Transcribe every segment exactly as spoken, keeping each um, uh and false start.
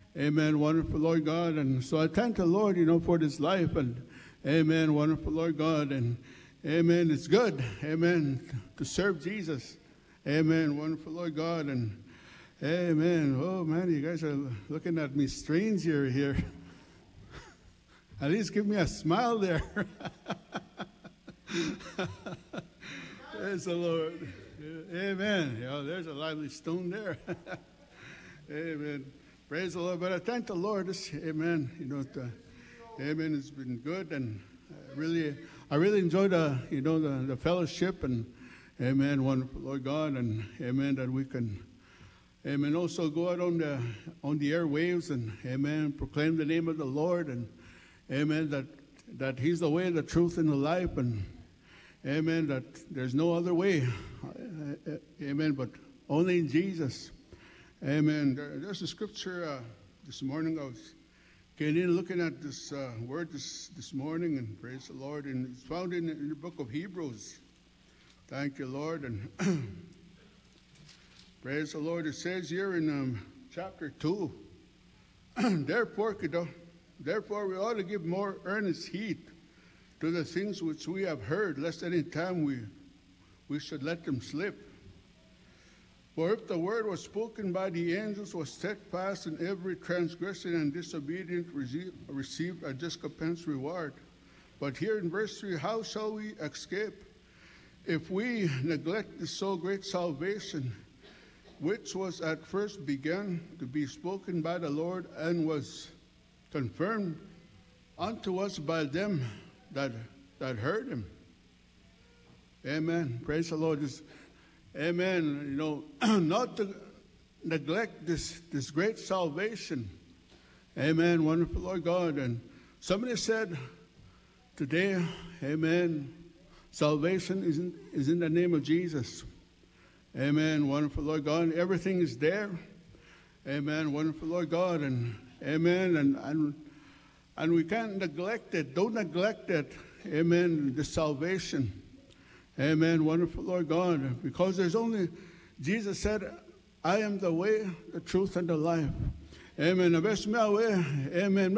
Amen, wonderful Lord God. And so I thank the Lord, you know, for this life. And amen, wonderful Lord God. And amen, it's good, amen, to serve Jesus. Amen, wonderful Lord God. And amen. Oh, man, you guys are looking at me strange here. here. At least give me a smile there. Praise the Lord. Amen. You know, there's a lively stone there. Amen. Praise the Lord. But I thank the Lord. This, amen. You know, the, amen. It's been good, and I really, I really enjoyed the, you know, the, the fellowship, and amen. Wonderful Lord God, and amen. That we can, amen. Also go out on the on the airwaves and amen. Proclaim the name of the Lord, and amen. That that He's the way, the truth, and the life, and amen. That there's no other way, amen. But only in Jesus. Amen. There, there's a scripture uh, this morning. I was getting in looking at this uh, word this, this morning, and praise the Lord. And it's found in, in the book of Hebrews. Thank you, Lord. And praise the Lord. It says here in um, chapter two, therefore, therefore we ought to give more earnest heed to the things which we have heard, lest any time we, we should let them slip. For if the word was spoken by the angels was steadfast, and every transgression and disobedient receive, received a just compensed reward. But here in verse three, how shall we escape if we neglect the so great salvation, which was at first begun to be spoken by the Lord, and was confirmed unto us by them that that heard him? Amen. Praise the Lord. This, amen. You know, not to neglect this, this great salvation. Amen. Wonderful Lord God. And somebody said today, amen, salvation is in, is in the name of Jesus. Amen. Wonderful Lord God. Everything is there. Amen. Wonderful Lord God. And amen. And, and, and we can't neglect it. Don't neglect it. Amen. The salvation. Amen. Wonderful Lord God. Because there's only, Jesus said, I am the way, the truth, and the life. Amen. Amen.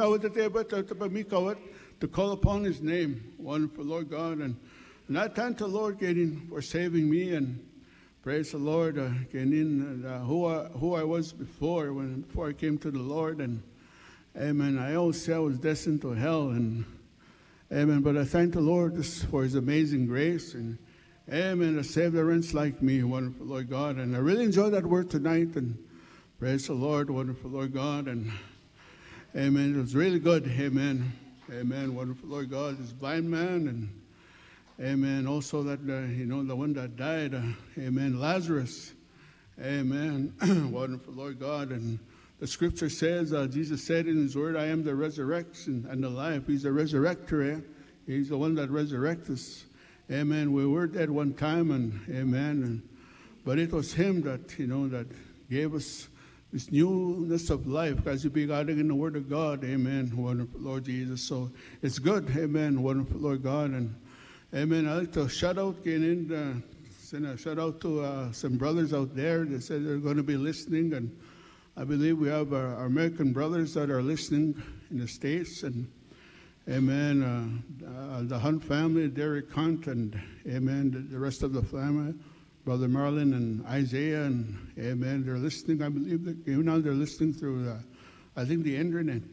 To call upon His name. Wonderful Lord God. And, and I thank the Lord, getting for saving me, and praise the Lord, uh, getting uh, who I who I was before when before I came to the Lord. And amen. I always say I was destined to hell, and amen. But I thank the Lord for His amazing grace, and amen, to save the wretch like me, wonderful Lord God. And I really enjoyed that word tonight, and praise the Lord, wonderful Lord God. And amen, it was really good. Amen. Amen, wonderful Lord God. This blind man, and amen, also that, uh, you know, the one that died, uh, amen, Lazarus. Amen, wonderful Lord God. And the scripture says, uh, Jesus said in His word, I am the resurrection and the life. He's the resurrector. Eh? He's the one that resurrects us. Amen. We were dead one time, and amen. And, but it was Him that, you know, that gave us this newness of life, because you be guiding in the Word of God. Amen. Wonderful Lord Jesus. So it's good. Amen. Wonderful Lord God. And amen. I'd like to shout out, get in, uh, send a shout out to uh, some brothers out there. They said they're going to be listening, and I believe we have our, our American brothers that are listening in the States, and amen, uh, uh, the Hunt family, Derek Hunt, and amen, the, the rest of the family, Brother Marlon and Isaiah, and amen, they're listening. I believe that even now they're listening through, the, I think, the internet.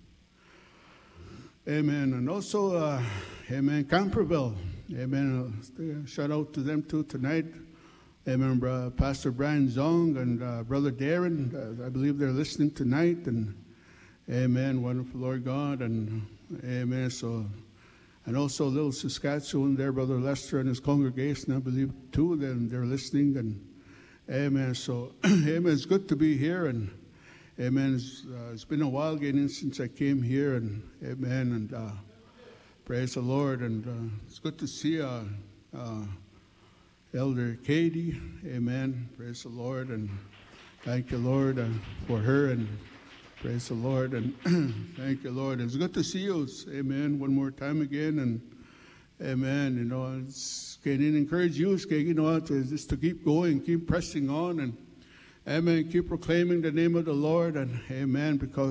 Amen, and also, uh, amen, Camperville, amen, uh, shout out to them too tonight. Amen, uh, Pastor Brian Zong and uh, Brother Darren, uh, I believe they're listening tonight, and amen, wonderful Lord God, and amen. So, and also Little Saskatchewan there, Brother Lester and his congregation, I believe too, then they're listening, and amen. So, amen, it's good to be here, and amen. It's, uh, it's been a while getting since I came here, and amen, and uh, praise the Lord, and uh, it's good to see uh, uh, Elder Katie, amen, praise the Lord, and thank you, Lord, uh, for her, and praise the Lord, and thank you, Lord. It's good to see you, amen, one more time again, and amen, you know, it's, can encourage you, you know, to, just to keep going, keep pressing on, and amen, keep proclaiming the name of the Lord, and amen, because